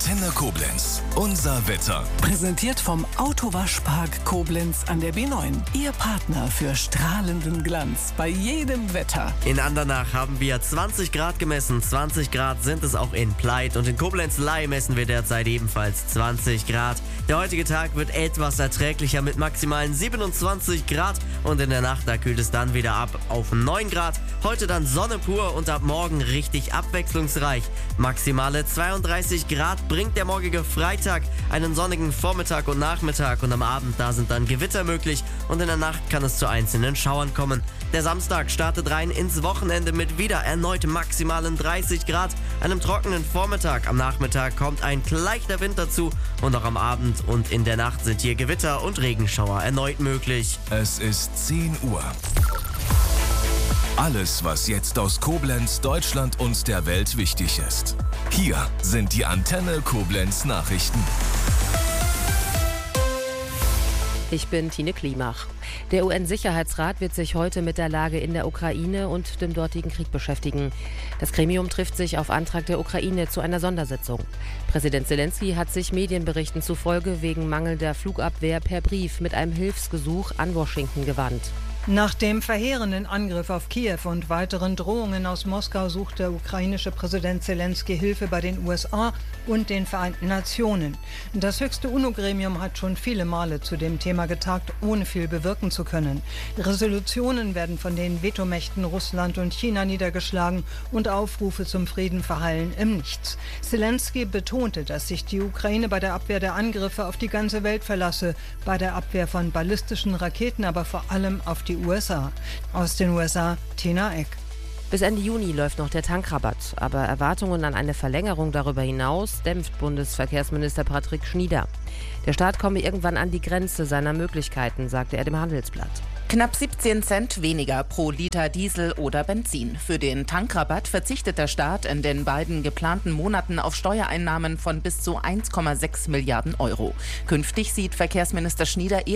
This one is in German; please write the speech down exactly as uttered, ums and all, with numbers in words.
Antenne Koblenz. Unser Wetter. Präsentiert vom Autowaschpark Koblenz an der B neun. Ihr Partner für strahlenden Glanz bei jedem Wetter. In Andernach haben wir zwanzig Grad gemessen. zwanzig Grad sind es auch in Pleit. Und in Koblenz-Ley messen wir derzeit ebenfalls zwanzig Grad. Der heutige Tag wird etwas erträglicher mit maximalen siebenundzwanzig Grad. Und in der Nacht, da kühlt es dann wieder ab auf neun Grad. Heute dann Sonne pur und ab morgen richtig abwechslungsreich. Maximale zweiunddreißig Grad bringt der morgige Freitag, einen sonnigen Vormittag und Nachmittag. Und am Abend, da sind dann Gewitter möglich. Und in der Nacht kann es zu einzelnen Schauern kommen. Der Samstag startet rein ins Wochenende mit wieder erneut maximalen dreißig Grad. Einem trockenen Vormittag. Am Nachmittag kommt ein leichter Wind dazu. Und auch am Abend und in der Nacht sind hier Gewitter und Regenschauer erneut möglich. Es ist zehn Uhr. Alles, was jetzt aus Koblenz, Deutschland und der Welt wichtig ist. Hier sind die Antenne Koblenz Nachrichten. Ich bin Tine Klimach. Der U N-Sicherheitsrat wird sich heute mit der Lage in der Ukraine und dem dortigen Krieg beschäftigen. Das Gremium trifft sich auf Antrag der Ukraine zu einer Sondersitzung. Präsident Zelensky hat sich Medienberichten zufolge wegen mangelnder Flugabwehr per Brief mit einem Hilfsgesuch an Washington gewandt. Nach dem verheerenden Angriff auf Kiew und weiteren Drohungen aus Moskau sucht der ukrainische Präsident Zelensky Hilfe bei den U S A und den Vereinten Nationen. Das höchste UNO-Gremium hat schon viele Male zu dem Thema getagt, ohne viel bewirken zu können. Resolutionen werden von den Vetomächten Russland und China niedergeschlagen und Aufrufe zum Frieden verhallen im Nichts. Zelensky betonte, dass sich die Ukraine bei der Abwehr der Angriffe auf die ganze Welt verlasse, bei der Abwehr von ballistischen Raketen, aber vor allem auf die U S A. Aus den U S A, Tina Eck. Bis Ende Juni läuft noch der Tankrabatt, aber Erwartungen an eine Verlängerung darüber hinaus dämpft Bundesverkehrsminister Patrick Schnieder. Der Staat komme irgendwann an die Grenze seiner Möglichkeiten, sagte er dem Handelsblatt. Knapp siebzehn Cent weniger pro Liter Diesel oder Benzin. Für den Tankrabatt verzichtet der Staat in den beiden geplanten Monaten auf Steuereinnahmen von bis zu eins Komma sechs Milliarden Euro. Künftig sieht Verkehrsminister Schnieder eher